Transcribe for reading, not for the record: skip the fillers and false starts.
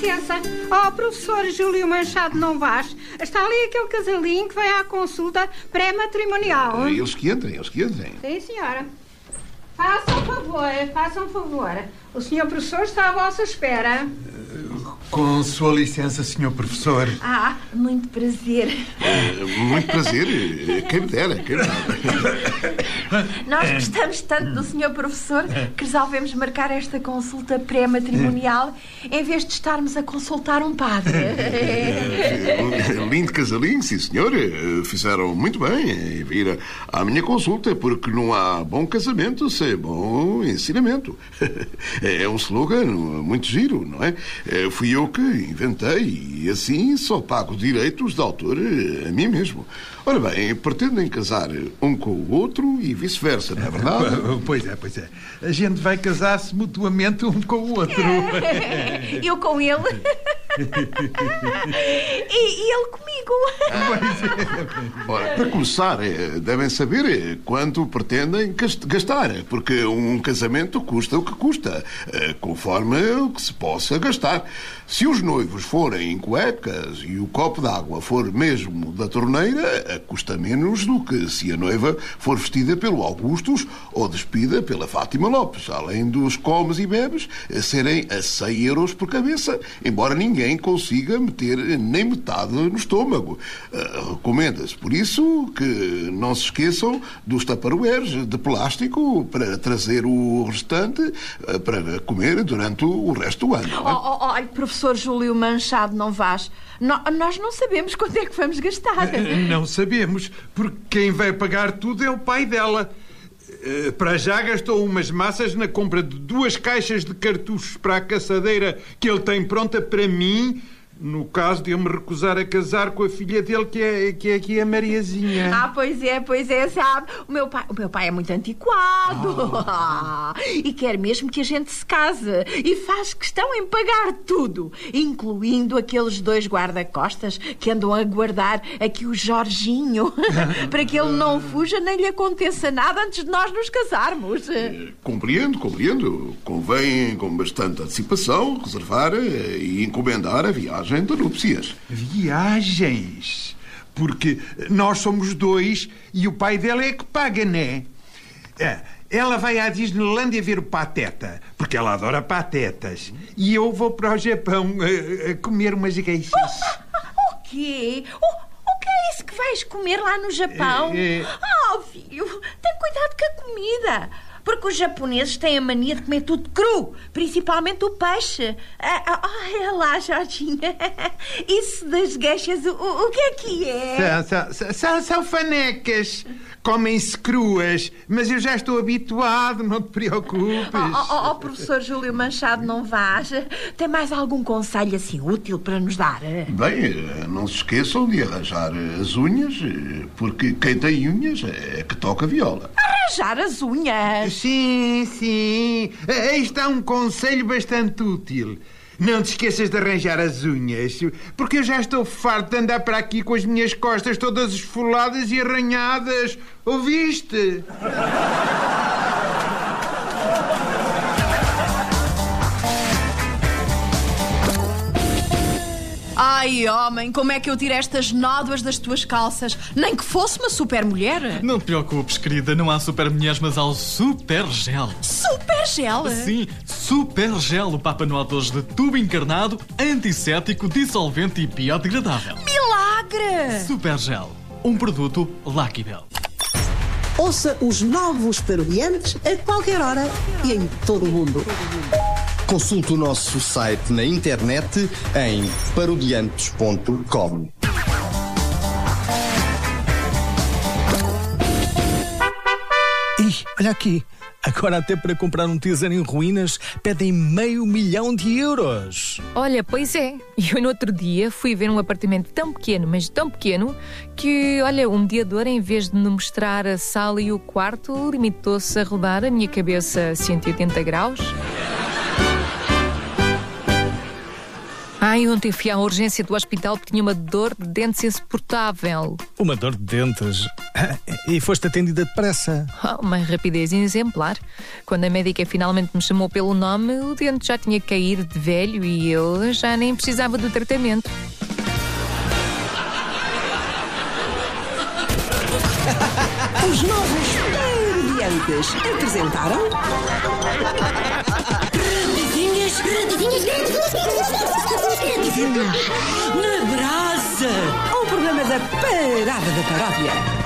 licença. Professor Júlio Machado não Vaz. Está ali aquele casalinho que vai à consulta pré-matrimonial. Eles que entrem. Sim, senhora. Façam favor. O senhor professor está à vossa espera. Com sua licença, senhor professor. Muito prazer. Muito prazer. Quem me dera. Nós gostamos tanto do senhor professor que resolvemos marcar esta consulta pré-matrimonial em vez de estarmos a consultar um padre. Lindo casalinho, sim, senhor. Fizeram muito bem em vir à minha consulta, porque não há bom casamento sem bom ensinamento. É um slogan muito giro, não é? Fui eu que inventei e assim só pago direitos de autor a mim mesmo. Ora bem, pretendem casar um com o outro e vice-versa, não é verdade? Pois é. A gente vai casar-se mutuamente um com o outro. Eu com ele. E ele comigo. Ora, para começar, devem saber quanto pretendem gastar, porque um casamento custa o que custa, conforme o que se possa gastar. Se os noivos forem em cuecas e o copo d'água for mesmo da torneira, custa menos do que se a noiva for vestida pelo Augustus ou despida pela Fátima Lopes, além dos comes e bebes serem a 100 euros por cabeça, embora ninguém consiga meter nem metade no estômago. Recomenda-se, por isso, que não se esqueçam dos tupperwares de plástico para trazer o restante para comer durante o resto do ano. Olha, professor Júlio Machado não Vaz, nós não sabemos quanto é que vamos gastar. Não sabemos, porque quem vai pagar tudo é o pai dela. Para já gastou umas massas na compra de 2 caixas de cartuchos para a caçadeira que ele tem pronta para mim, no caso de eu me recusar a casar com a filha dele, que é aqui a Mariazinha. Pois é, sabe? O meu pai é muito antiquado. E quer mesmo que a gente se case. E faz questão em pagar tudo, incluindo aqueles 2 guarda-costas que andam a guardar aqui o Jorginho, para que ele não fuja nem lhe aconteça nada antes de nós nos casarmos. Compreendo. Convém, com bastante antecipação, reservar e encomendar a viagem de núpcias. Viagens? Porque nós somos 2 e o pai dela é que paga, né? Ela vai à Disneylândia ver o Pateta, porque ela adora patetas. E eu vou para o Japão a comer umas geishas. O quê? O que é isso que vais comer lá no Japão? Filho, tem cuidado com a comida. Porque os japoneses têm a mania de comer tudo cru, principalmente o peixe. Olha lá, Jorginha. Isso das geishas, o que é? São fanecas. Comem-se cruas, mas eu já estou habituado, não te preocupes. Professor Júlio Machado não Vaz, tem mais algum conselho assim útil para nos dar? Bem, não se esqueçam de arranjar as unhas, porque quem tem unhas é que toca viola. Arranjar as unhas? Sim. Aí está um conselho bastante útil. Não te esqueças de arranjar as unhas, porque eu já estou farto de andar para aqui com as minhas costas todas esfoladas e arranhadas. Ouviste? Ai, homem, como é que eu tiro estas nódoas das tuas calças? Nem que fosse uma super mulher. Não te preocupes, querida, não há super mulheres, mas há o Super Gel. Super Gel? Sim, Super Gel, o Papa Noel de tubo encarnado, antisséptico, dissolvente e biodegradável. Milagre! Super Gel, um produto Lucky Bell. Ouça os novos Parodiantes a qualquer hora e em todo o mundo. Consulte o nosso site na internet em parodiantes.com. Olha aqui, agora até para comprar um tesouro em ruínas pedem €500 mil. Olha, pois é. Eu no outro dia fui ver um apartamento tão pequeno, mas tão pequeno, que, olha, o mediador, em vez de me mostrar a sala e o quarto, limitou-se a rodar a minha cabeça a 180 graus. Ai, ontem fui à urgência do hospital porque tinha uma dor de dentes insuportável. Uma dor de dentes. E foste atendida depressa. Uma rapidez exemplar. Quando a médica finalmente me chamou pelo nome, o dente já tinha caído de velho e eu já nem precisava do tratamento. Os novos parodiantes apresentaram... Radinhas na brasa. O programa da Parada da Paródia.